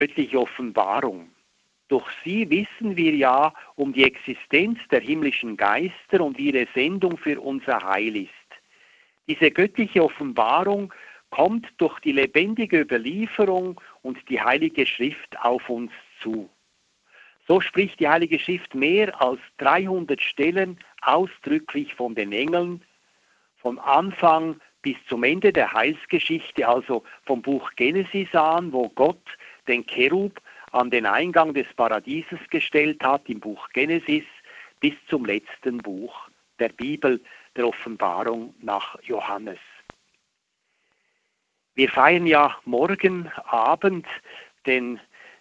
göttliche Offenbarung. Durch sie wissen wir ja um die Existenz der himmlischen Geister und ihre Sendung für unser Heil ist. Diese göttliche Offenbarung kommt durch die lebendige Überlieferung und die Heilige Schrift auf uns zu. So spricht die Heilige Schrift mehr als 300 Stellen ausdrücklich von den Engeln, vom Anfang bis zum Ende der Heilsgeschichte, also vom Buch Genesis an, wo Gott den Cherub an den Eingang des Paradieses gestellt hat, im Buch Genesis, bis zum letzten Buch der Bibel, der Offenbarung nach Johannes. Wir feiern ja morgen Abend den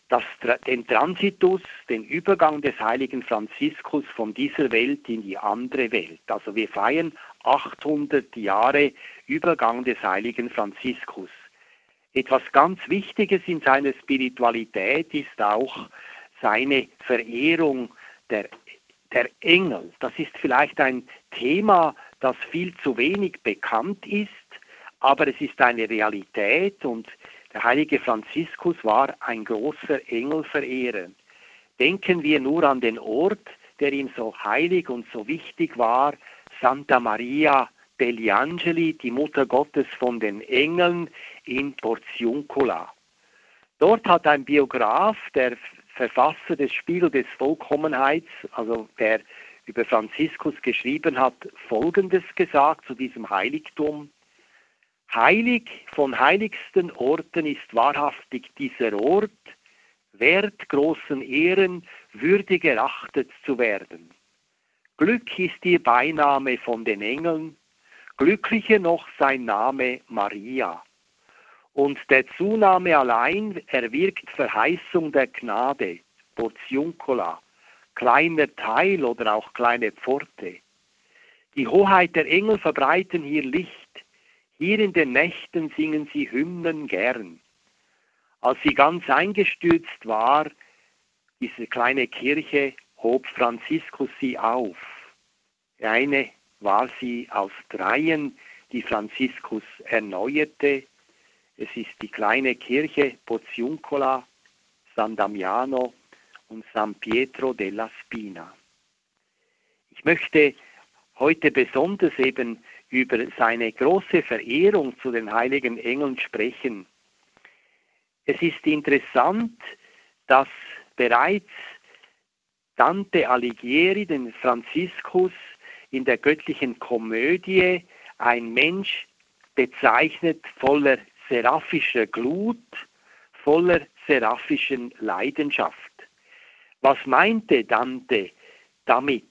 Transitus, den Übergang des heiligen Franziskus von dieser Welt in die andere Welt. Also wir feiern 800 Jahre Übergang des heiligen Franziskus. Etwas ganz Wichtiges in seiner Spiritualität ist auch seine Verehrung der Engel. Das ist vielleicht ein Thema, das viel zu wenig bekannt ist, aber es ist eine Realität und der heilige Franziskus war ein großer Engelverehrer. Denken wir nur an den Ort, der ihm so heilig und so wichtig war, Santa Maria degli Angeli, die Mutter Gottes von den Engeln in Portiuncula. Dort hat ein Biograf, der Verfasser des Spiegel des Vollkommenheits, also der über Franziskus geschrieben hat, Folgendes gesagt zu diesem Heiligtum. Heilig von heiligsten Orten ist wahrhaftig dieser Ort, wert großen Ehren, würdig erachtet zu werden. Glück ist ihr Beiname von den Engeln, glücklicher noch sein Name Maria. Und der Zunahme allein erwirkt Verheißung der Gnade, Portiuncula, kleiner Teil oder auch kleine Pforte. Die Hoheit der Engel verbreiten hier Licht, hier in den Nächten singen sie Hymnen gern. Als sie ganz eingestürzt war, diese kleine Kirche, hob Franziskus sie auf. Eine war sie aus dreien, die Franziskus erneuerte. Es ist die kleine Kirche Portiuncula, San Damiano und San Pietro della Spina. Ich möchte heute besonders eben über seine große Verehrung zu den heiligen Engeln sprechen. Es ist interessant, dass bereits Dante Alighieri, den Franziskus, in der göttlichen Komödie ein Mensch bezeichnet voller seraphischer Glut, voller seraphischen Leidenschaft. Was meinte Dante damit?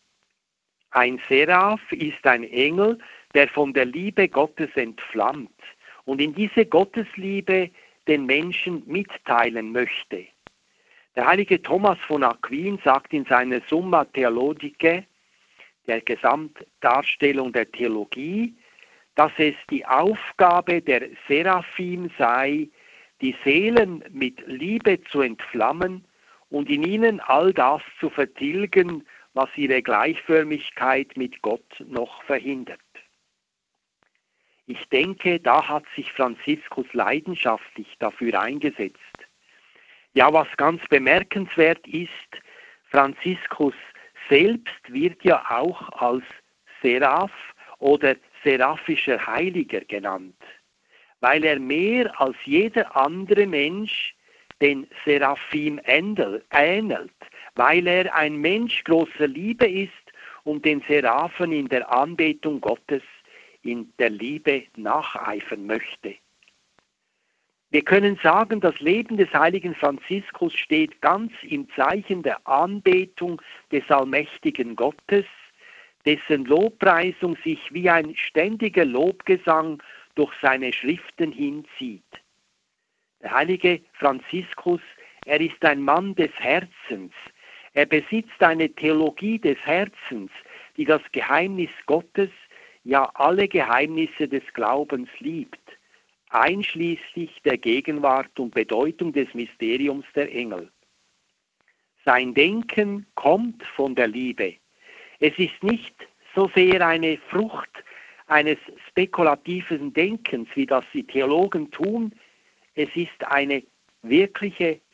Ein Seraph ist ein Engel, der von der Liebe Gottes entflammt und in diese Gottesliebe den Menschen mitteilen möchte. Der heilige Thomas von Aquin sagt in seiner Summa Theologicae, der Gesamtdarstellung der Theologie, dass es die Aufgabe der Seraphim sei, die Seelen mit Liebe zu entflammen und in ihnen all das zu vertilgen, was ihre Gleichförmigkeit mit Gott noch verhindert. Ich denke, da hat sich Franziskus leidenschaftlich dafür eingesetzt. Ja, was ganz bemerkenswert ist, Franziskus selbst wird ja auch als Seraph oder seraphischer Heiliger genannt, weil er mehr als jeder andere Mensch den Seraphim ähnelt, weil er ein Mensch großer Liebe ist und den Seraphen in der Anbetung Gottes in der Liebe nacheifern möchte. Wir können sagen, das Leben des heiligen Franziskus steht ganz im Zeichen der Anbetung des allmächtigen Gottes, dessen Lobpreisung sich wie ein ständiger Lobgesang durch seine Schriften hinzieht. Der heilige Franziskus, er ist ein Mann des Herzens. Er besitzt eine Theologie des Herzens, die das Geheimnis Gottes, ja alle Geheimnisse des Glaubens liebt, einschließlich der Gegenwart und Bedeutung des Mysteriums der Engel. Sein Denken kommt von der Liebe. Es ist nicht so sehr eine Frucht eines spekulativen Denkens, wie das die Theologen tun. Es ist eine wirkliche